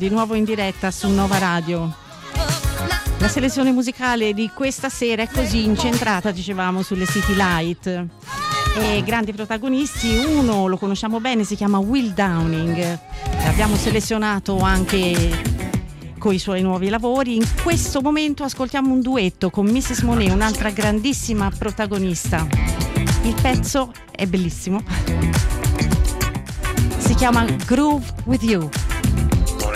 Di nuovo in diretta su Nova Radio. La selezione musicale di questa sera è così incentrata, dicevamo, sulle City Light. E grandi protagonisti, uno lo conosciamo bene, si chiama Will Downing. L'abbiamo selezionato anche con i suoi nuovi lavori. In questo momento ascoltiamo un duetto con Mrs. Monet, un'altra grandissima protagonista. Il pezzo è bellissimo. Si chiama Groove With You.